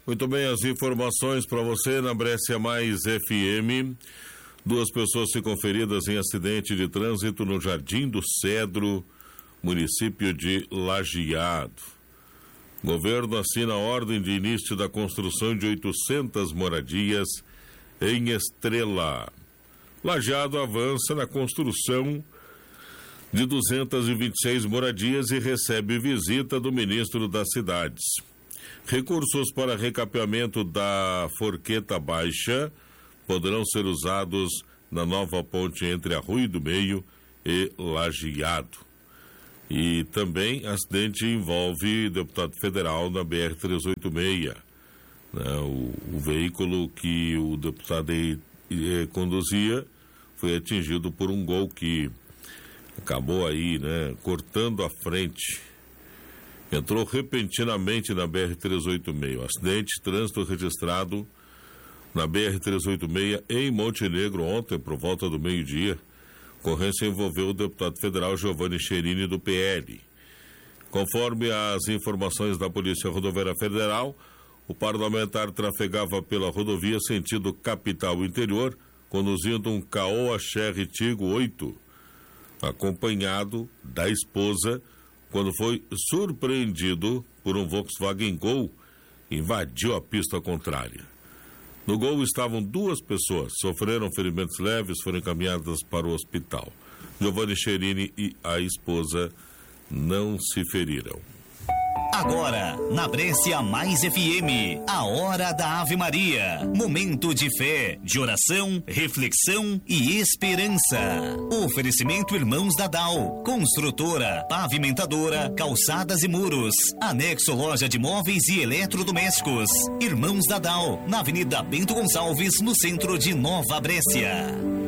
Muito bem, as informações para você na Brescia Mais FM. 2 pessoas ficam feridas em acidente de trânsito no Jardim do Cedro, município de Lajeado. Governo assina a ordem de início da construção de 800 moradias em Estrela. Lajeado avança na construção de 226 moradias e recebe visita do ministro das Cidades. Recursos para recapeamento da Forqueta Baixa poderão ser usados na nova ponte entre Arroio do Meio e Lajeado. E também acidente envolve deputado federal na BR-386. O veículo que o deputado conduzia foi atingido por um Gol que acabou aí, cortando a frente. Entrou repentinamente na BR-386. Acidente, trânsito registrado na BR-386 em Montenegro ontem, por volta do meio-dia. Ocorrência envolveu o deputado federal Giovanni Cherini, do PL. Conforme as informações da Polícia Rodoviária Federal, o parlamentar trafegava pela rodovia sentido capital interior, conduzindo um Caoa Chery Tigo 8, acompanhado da esposa, quando foi surpreendido por um Volkswagen Gol, invadiu a pista contrária. No Gol estavam 2 pessoas, sofreram ferimentos leves, foram encaminhadas para o hospital. Giovanni Cherini e a esposa não se feriram. Agora, na Brescia Mais FM, a hora da Ave Maria. Momento de fé, de oração, reflexão e esperança. Oferecimento Irmãos Dadal, construtora, pavimentadora, calçadas e muros. Anexo loja de móveis e eletrodomésticos. Irmãos Dadal, na Avenida Bento Gonçalves, no centro de Nova Brescia.